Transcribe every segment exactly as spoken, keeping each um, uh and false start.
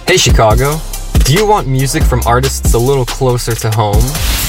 Hey Chicago, do you want music from artists a little closer to home?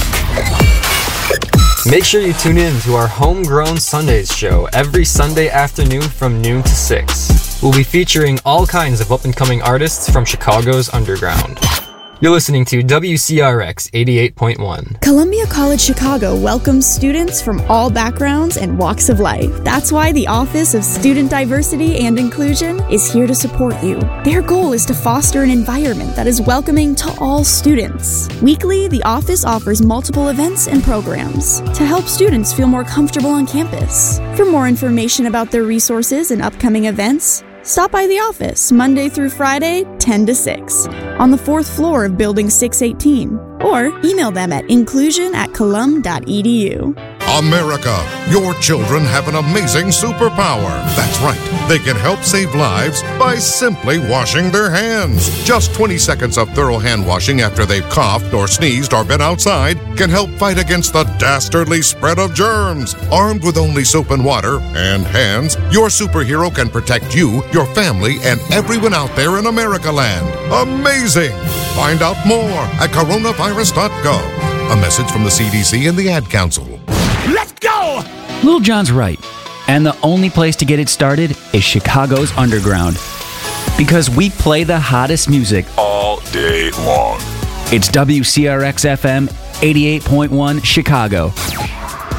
Make sure you tune in to our Homegrown Sundays show every Sunday afternoon from noon to six. We'll be featuring all kinds of up-and-coming artists from Chicago's underground. You're listening to W C R X eighty-eight point one. Columbia College Chicago welcomes students from all backgrounds and walks of life. That's why the Office of Student Diversity and Inclusion is here to support you. Their goal is to foster an environment that is welcoming to all students. Weekly, the office offers multiple events and programs to help students feel more comfortable on campus. For more information about their resources and upcoming events, stop by the office Monday through Friday, ten to six, on the fourth floor of Building six eighteen, or email them at inclusion at colum dot e d u. America, your children have an amazing superpower. That's right, they can help save lives by simply washing their hands. Just twenty seconds of thorough hand washing after they've coughed or sneezed or been outside can help fight against the dastardly spread of germs. Armed with only soap and water and hands, your superhero can protect you, your family, and everyone out there in America land. Amazing! Find out more at coronavirus dot gov. A message from the C D C and the Ad Council. Let's go! Lil Jon's right. And the only place to get it started is Chicago's Underground. Because we play the hottest music All day long. It's W C R X F M eighty-eight point one Chicago.